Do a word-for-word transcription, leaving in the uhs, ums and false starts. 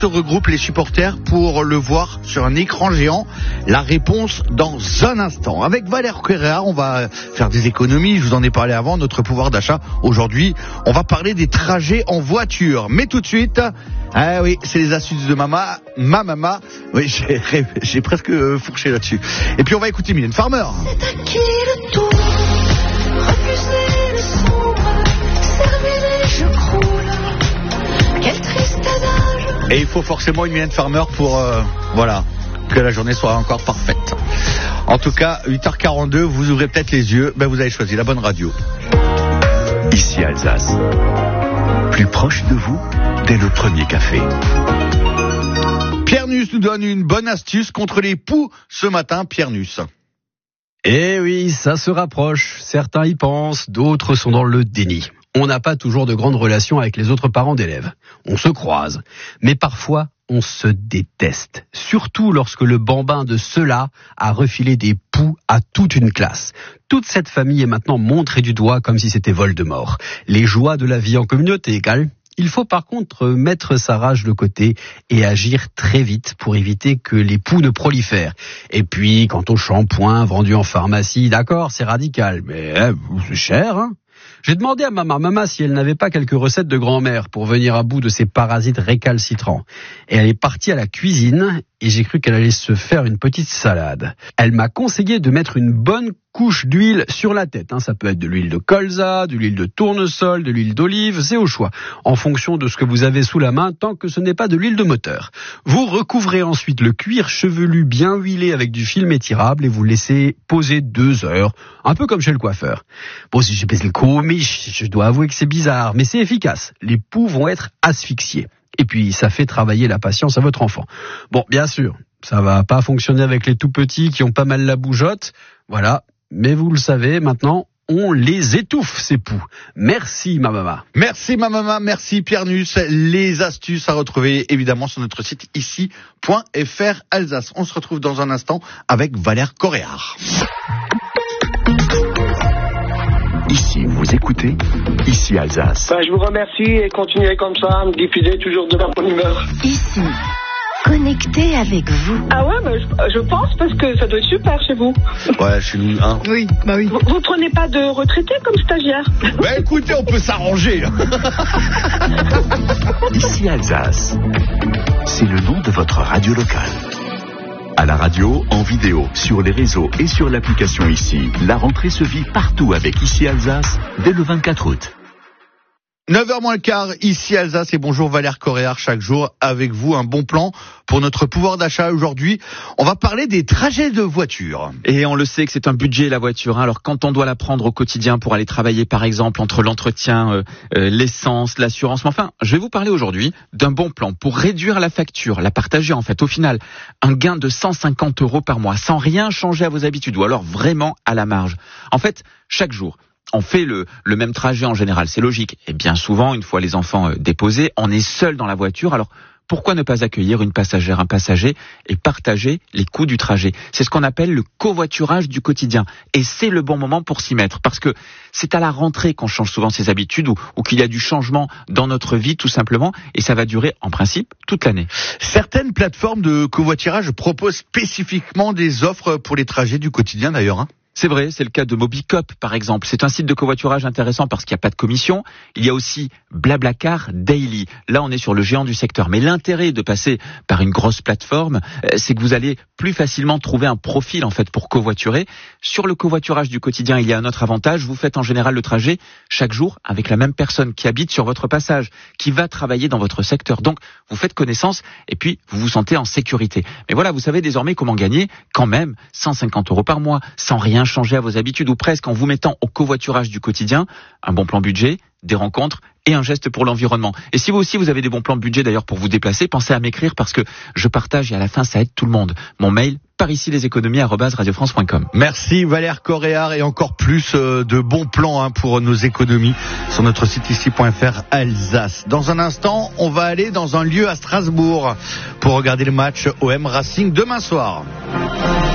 se regroupe les supporters pour le voir sur un écran géant. La réponse dans un instant. Avec Valère Correa, on va faire des économies. Je vous en ai parlé avant, notre pouvoir d'achat. Aujourd'hui, on va parler des trajets en voiture. Mais tout de suite, ah oui, c'est les astuces de Mama. Ma Mama. Oui, j'ai, j'ai presque fourché là-dessus. Et puis on va écouter Mylène Farmer. C'est à qui le tour, refuser le sombre, servir je croule. Quel triste adage. Et il faut forcément une Mylène Farmer pour, euh, voilà, que la journée soit encore parfaite. En tout cas, huit heures quarante-deux, vous ouvrez peut-être les yeux, ben vous avez choisi la bonne radio. Ici Alsace, plus proche de vous dès le premier café. Pierre Nuss nous donne une bonne astuce contre les poux ce matin. Pierre Nuss. Eh oui, ça se rapproche. Certains y pensent, d'autres sont dans le déni. On n'a pas toujours de grandes relations avec les autres parents d'élèves. On se croise. Mais parfois, on se déteste. Surtout lorsque le bambin de ceux-là a refilé des poux à toute une classe. Toute cette famille est maintenant montrée du doigt comme si c'était Voldemort. Les joies de la vie en communauté égale. Il faut par contre mettre sa rage de côté et agir très vite pour éviter que les poux ne prolifèrent. Et puis, quant au shampoing vendu en pharmacie, d'accord, c'est radical, mais eh, c'est cher, hein. J'ai demandé à ma maman si elle n'avait pas quelques recettes de grand-mère pour venir à bout de ces parasites récalcitrants. Et elle est partie à la cuisine et j'ai cru qu'elle allait se faire une petite salade. Elle m'a conseillé de mettre une bonne couche d'huile sur la tête. Hein, ça peut être de l'huile de colza, de l'huile de tournesol, de l'huile d'olive, c'est au choix, en fonction de ce que vous avez sous la main, tant que ce n'est pas de l'huile de moteur. Vous recouvrez ensuite le cuir chevelu bien huilé avec du film étirable et vous laissez poser deux heures, un peu comme chez le coiffeur. Bon, si j'ai baissé le coup, mais je dois avouer que c'est bizarre, mais c'est efficace. Les poux vont être asphyxiés. Et puis, ça fait travailler la patience à votre enfant. Bon, bien sûr, ça va pas fonctionner avec les tout petits qui ont pas mal la bougeotte. Voilà. Mais vous le savez, maintenant, on les étouffe, ces poux. Merci, ma maman. Merci, ma maman. Merci, Pierre Nuss. Les astuces à retrouver, évidemment, sur notre site ici point f r Alsace. On se retrouve dans un instant avec Valère Correa. Ici, vous écoutez, ici Alsace. Ben, je vous remercie et continuez comme ça à me diffuser toujours de la bonne humeur. Ici, connecté avec vous. Ah ouais, ben, je, je pense parce que ça doit être super chez vous. Ouais, chez nous, hein. Oui, bah oui. Vous, vous prenez pas de retraités comme stagiaire? Ben écoutez, on peut s'arranger. Ici Alsace, c'est le nom de votre radio locale. À la radio, en vidéo, sur les réseaux et sur l'application Ici, la rentrée se vit partout avec Ici Alsace dès le vingt-quatre août. neuf heures moins le quart, ici Alsace, et bonjour Valère Correa, chaque jour avec vous, un bon plan pour notre pouvoir d'achat. Aujourd'hui, on va parler des trajets de voiture. Et on le sait que c'est un budget, la voiture, hein. Alors quand on doit la prendre au quotidien pour aller travailler, par exemple, entre l'entretien, euh, euh, l'essence, l'assurance, mais enfin, je vais vous parler aujourd'hui d'un bon plan pour réduire la facture, la partager en fait. Au final, un gain de cent cinquante euros par mois, sans rien changer à vos habitudes, ou alors vraiment à la marge. En fait, chaque jour, on fait le, le même trajet en général, c'est logique. Et bien souvent, une fois les enfants euh, déposés, on est seul dans la voiture. Alors, pourquoi ne pas accueillir une passagère, un passager et partager les coûts du trajet? C'est ce qu'on appelle le covoiturage du quotidien. Et c'est le bon moment pour s'y mettre. Parce que c'est à la rentrée qu'on change souvent ses habitudes ou, ou qu'il y a du changement dans notre vie, tout simplement. Et ça va durer, en principe, toute l'année. Certaines plateformes de covoiturage proposent spécifiquement des offres pour les trajets du quotidien d'ailleurs, hein. C'est vrai, c'est le cas de Mobicop par exemple. C'est un site de covoiturage intéressant parce qu'il n'y a pas de commission. Il y a aussi Blablacar Daily. Là, on est sur le géant du secteur. Mais l'intérêt de passer par une grosse plateforme, c'est que vous allez plus facilement trouver un profil en fait pour covoiturer. Sur le covoiturage du quotidien, il y a un autre avantage. Vous faites en général le trajet chaque jour avec la même personne qui habite sur votre passage, qui va travailler dans votre secteur. Donc, vous faites connaissance et puis vous vous sentez en sécurité. Mais voilà, vous savez désormais comment gagner quand même cent cinquante euros par mois sans rien changer à vos habitudes ou presque en vous mettant au covoiturage du quotidien, un bon plan budget, des rencontres et un geste pour l'environnement. Et si vous aussi vous avez des bons plans de budget d'ailleurs pour vous déplacer, pensez à m'écrire parce que je partage et à la fin ça aide tout le monde. Mon mail, par ici les économies arobase radio france point com. Merci Valère Correa et encore plus euh, de bons plans hein, pour nos économies sur notre site ici point f r Alsace. Dans un instant, on va aller dans un lieu à Strasbourg pour regarder le match O M Racing demain soir.